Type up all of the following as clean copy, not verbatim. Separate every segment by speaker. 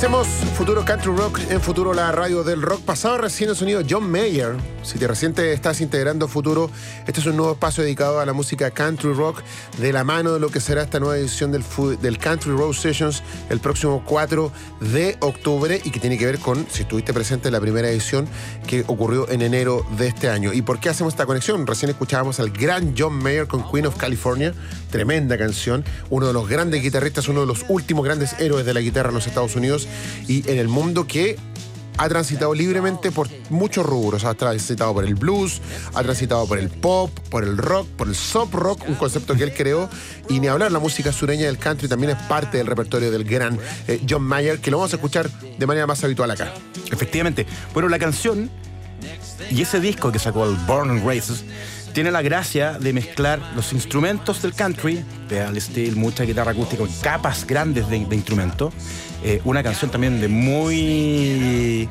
Speaker 1: Hacemos Futuro Country Rock en Futuro, la radio del rock. Pasado recién el sonido John Mayer. Si te recién te estás integrando Futuro, este es un nuevo espacio dedicado a la música country rock, de la mano de lo que será esta nueva edición del Country Road Sessions el próximo 4 de octubre, y que tiene que ver con, si estuviste presente en la primera edición que ocurrió en enero de este año. ¿Y por qué hacemos esta conexión? Recién escuchábamos al gran John Mayer con Queen of California, tremenda canción, uno de los grandes guitarristas, uno de los últimos grandes héroes de la guitarra en los Estados Unidos y en el mundo, que ha transitado libremente por muchos rubros. Ha transitado por el blues, ha transitado por el pop, por el rock, por el soft rock, un concepto que él creó, y ni hablar, la música sureña del country también es parte del repertorio del gran John Mayer, que lo vamos a escuchar de manera más habitual acá.
Speaker 2: Efectivamente. Bueno, la canción y ese disco que sacó, el Born and Raised, tiene la gracia de mezclar los instrumentos del country, pedal steel, mucha guitarra acústica, capas grandes de instrumentos. Una canción también de muy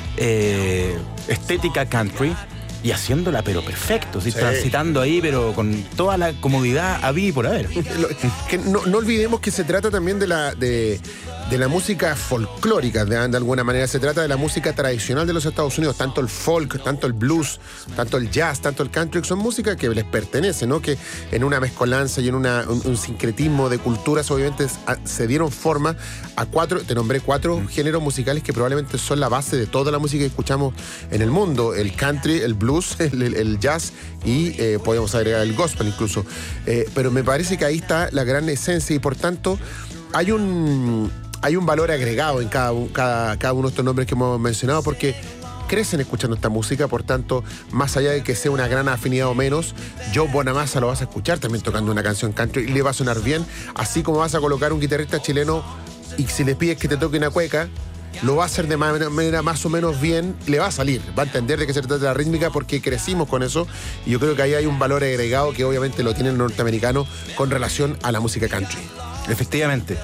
Speaker 2: estética country, y haciéndola pero perfecto, ¿sí? Sí. Transitando ahí pero con toda la comodidad habida y por haber.
Speaker 1: Que no olvidemos que se trata también de la música folclórica, de alguna manera. Se trata de la música tradicional de los Estados Unidos, tanto el folk, tanto el blues, tanto el jazz, tanto el country, son música que les pertenece, ¿no? Que en una mezcolanza y en un sincretismo de culturas, obviamente, se dieron forma a te nombré cuatro géneros musicales que probablemente son la base de toda la música que escuchamos en el mundo: el country, el blues, el jazz y podemos agregar el gospel incluso. Pero me parece que ahí está la gran esencia, y por tanto hay un valor agregado en cada uno de estos nombres que hemos mencionado, porque crecen escuchando esta música. Por tanto, más allá de que sea una gran afinidad o menos, Joe Bonamassa lo vas a escuchar también tocando una canción country y le va a sonar bien, así como vas a colocar un guitarrista chileno y si le pides que te toque una cueca, lo va a hacer de manera más o menos bien, le va a salir, va a entender de qué se trata la rítmica, porque crecimos con eso, y yo creo que ahí hay un valor agregado que obviamente lo tiene el norteamericano con relación a la música country.
Speaker 2: Efectivamente.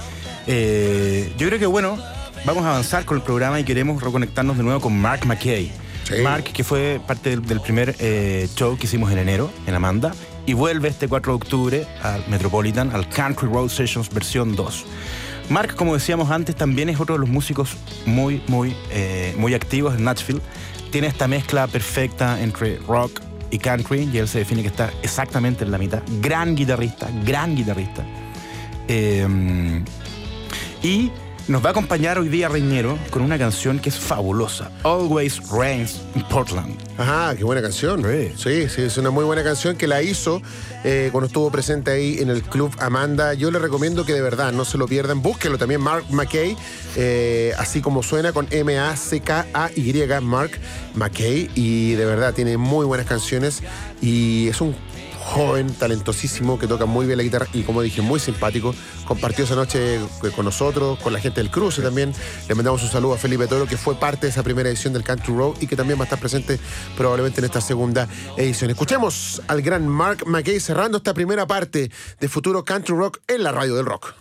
Speaker 2: Yo creo que, bueno, vamos a avanzar con el programa y queremos reconectarnos de nuevo con Mark McKay. Sí. Mark, que fue parte del primer show que hicimos en enero en Amanda, y vuelve este 4 de octubre al Metropolitan, al Country Road Sessions versión 2. Mark, como decíamos antes, también es otro de los músicos muy activos en Nashville. Tiene esta mezcla perfecta entre rock y country, y él se define que está exactamente en la mitad. Gran guitarrista. Y nos va a acompañar hoy día Reñero con una canción que es fabulosa, Always Rains in Portland.
Speaker 1: Ajá, qué buena canción. Sí, es una muy buena canción que la hizo cuando estuvo presente ahí en el Club Amanda. Yo le recomiendo que de verdad no se lo pierdan. Búsquenlo también, Mark McKay, así como suena, con M-A-C-K-A-Y, Mark McKay, y de verdad tiene muy buenas canciones, y es un joven, talentosísimo, que toca muy bien la guitarra y, como dije, muy simpático. Compartió esa noche con nosotros, con la gente del cruce también. Le mandamos un saludo a Felipe Toro, que fue parte de esa primera edición del Country Road y que también va a estar presente probablemente en esta segunda edición. Escuchemos al gran Mark McKay cerrando esta primera parte de Futuro Country Rock en la radio del rock.